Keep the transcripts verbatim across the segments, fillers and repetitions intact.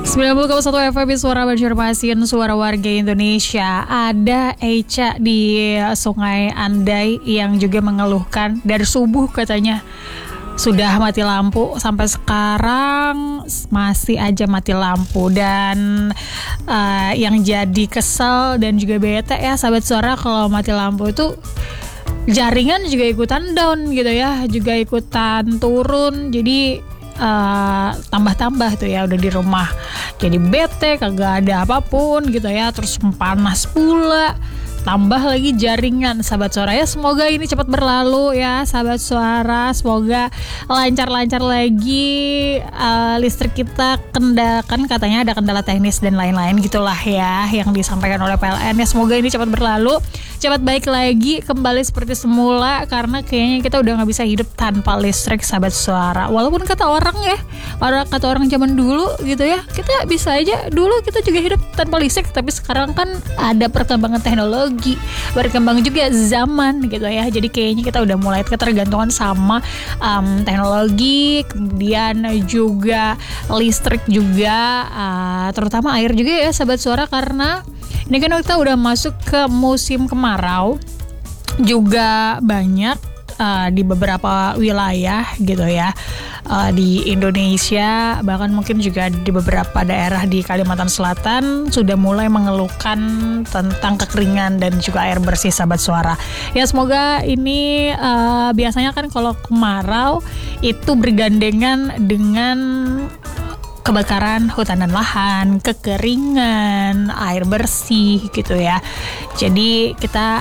sembilan puluh koma satu F M Suara Banjarmasin, suara warga Indonesia. Ada Echa di Sungai Andai yang juga mengeluhkan dari subuh katanya sudah mati lampu, sampai sekarang masih aja mati lampu. Dan uh, yang jadi kesel dan juga bete ya sahabat suara, kalau mati lampu itu jaringan juga ikutan down gitu ya, juga ikutan turun. Jadi Uh, tambah-tambah tuh ya udah di rumah jadi bete, kagak ada apapun gitu ya, terus panas pula, tambah lagi jaringan sahabat suara ya. Semoga ini cepat berlalu ya sahabat suara, semoga lancar-lancar lagi uh, listrik kita. Kendala kan katanya ada kendala teknis dan lain-lain gitulah ya yang disampaikan oleh P L N ya. Semoga ini cepat berlalu, cepat baik lagi, kembali seperti semula, karena kayaknya kita udah nggak bisa hidup tanpa listrik sahabat suara. Walaupun kata orang ya, orang kata orang zaman dulu gitu ya, kita bisa aja dulu kita juga hidup tanpa listrik, tapi sekarang kan ada perkembangan teknologi, berkembang juga zaman gitu ya. Jadi kayaknya kita udah mulai ketergantungan sama um, teknologi, kemudian juga listrik juga, uh, terutama air juga ya sahabat suara, karena ini kan kita udah masuk ke musim kemarau juga banyak uh, di beberapa wilayah gitu ya uh, di Indonesia, bahkan mungkin juga di beberapa daerah di Kalimantan Selatan sudah mulai mengeluhkan tentang kekeringan dan juga air bersih sahabat suara. Ya semoga ini uh, biasanya kan kalau kemarau itu bergandengan dengan kebakaran hutan dan lahan, kekeringan, air bersih gitu ya. Jadi kita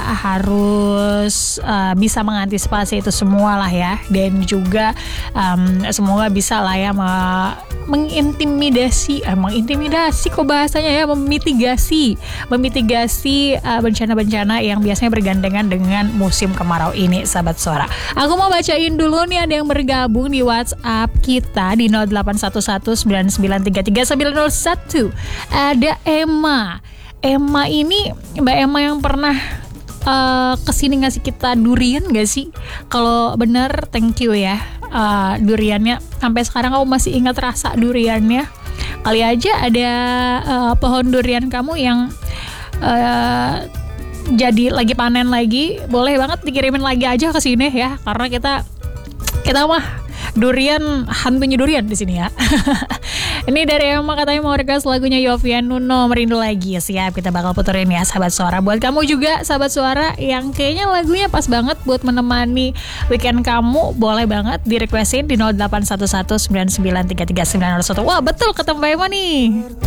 harus uh, bisa mengantisipasi itu semua lah ya. Dan juga um, semoga bisa lah ya me- mengintimidasi, eh, mengintimidasi kok bahasanya ya, memitigasi, memitigasi uh, bencana-bencana yang biasanya bergandengan dengan musim kemarau ini sahabat suara. Aku mau bacain dulu nih, ada yang bergabung di WhatsApp kita di nol delapan satu satu sembilan sembilan tiga tiga sembilan nol satu. Ada Emma. Emma ini Mbak Emma yang pernah uh, kesini ngasih kita durian gak sih? Kalau bener thank you ya. Uh, duriannya sampai sekarang kamu masih ingat rasa duriannya. Kali aja ada uh, pohon durian kamu yang uh, jadi lagi panen lagi, boleh banget dikirimin lagi aja ke sini ya, karena kita kita mah durian, hantunya durian di sini ya. Ini dari Emma, katanya mau request lagunya Yovie and Nuno, Merindu Lagi. Siap, kita bakal puterin ya sahabat suara. Buat kamu juga sahabat suara yang kayaknya lagunya pas banget buat menemani weekend kamu, boleh banget di requestin di nol delapan satu satu sembilan sembilan tiga tiga sembilan nol satu. Wah betul, ketemu Emma nih.